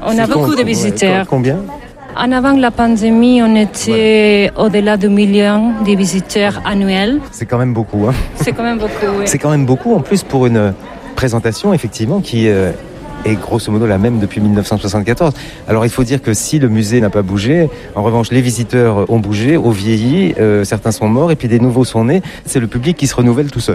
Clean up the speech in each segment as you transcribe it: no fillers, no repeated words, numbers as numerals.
On a beaucoup de visiteurs. Combien ? En avant la pandémie, on était au-delà de millions de visiteurs annuels. C'est quand même beaucoup. Hein. C'est quand même beaucoup, oui. C'est quand même beaucoup, en plus, pour une présentation, effectivement, qui est grosso modo la même depuis 1974. Alors, il faut dire que si le musée n'a pas bougé, en revanche, les visiteurs ont bougé, ont vieilli, certains sont morts, et puis des nouveaux sont nés. C'est le public qui se renouvelle tout seul.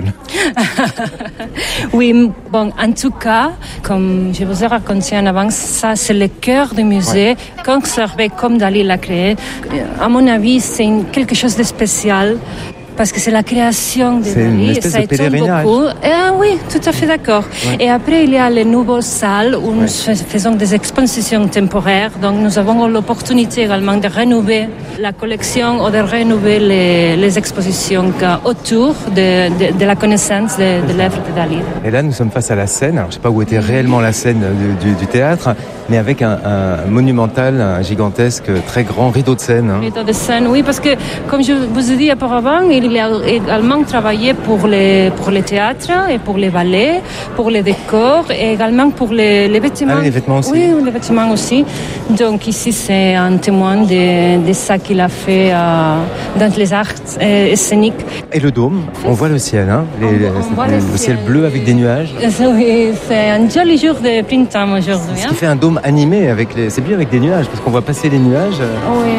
Oui, bon, en tout cas, comme je vous ai raconté en avant, ça, c'est le cœur du musée, conservé comme Dali l'a créé. À mon avis, c'est quelque chose de spécial. Parce que c'est la création de c'est Dali. Une espèce ça de pèlerinage. Beaucoup. Oui, tout à fait d'accord. Ouais. Et après, il y a les nouvelles salles où nous faisons des expositions temporaires. Donc, nous avons l'opportunité également de rénover la collection ou de rénover les expositions autour de la connaissance de l'œuvre de Dali. Et là, nous sommes face à la scène. Alors, je ne sais pas où était réellement la scène du théâtre, mais avec un monumental, un gigantesque, très grand rideau de scène. Hein. Rideau de scène, oui, parce que, comme je vous ai dit auparavant, il a également travaillé pour les théâtres et pour les ballets, pour les décors et également pour les vêtements. Ah oui, les vêtements aussi. Oui, les vêtements aussi. Donc ici, c'est un témoin de ça qu'il a fait dans les arts scéniques. Et le dôme, on voit le ciel, hein, le ciel bleu avec des nuages. Oui, c'est un joli jour de printemps aujourd'hui. Ce qui fait un dôme animé, c'est bien avec des nuages, parce qu'on voit passer les nuages. Oui.